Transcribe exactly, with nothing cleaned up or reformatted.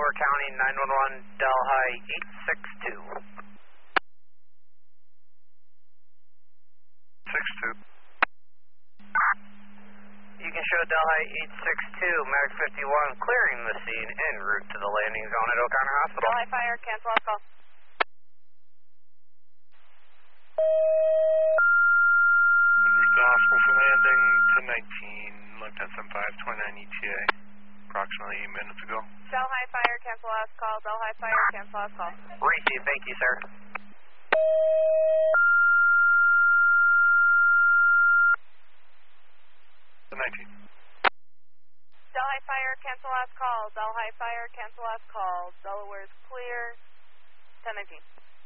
Delaware County, nine one one, Delhi eight six two. six two. You can show Delhi eight six two, Mag fifty-one, clearing the scene en route to the landing zone at O'Connor Hospital. Delhi Fire, cancel off call. Hospital for landing, ten nineteen, left ten seventy-five, twenty-nine E T A, approximately eight minutes ago. Delhi Fire, cancel last call. Delhi Fire, cancel last call. Receive, thank you, sir. ten nineteen. Delhi Fire, cancel last call. Delhi Fire, cancel last call. Delaware is clear. ten nineteen.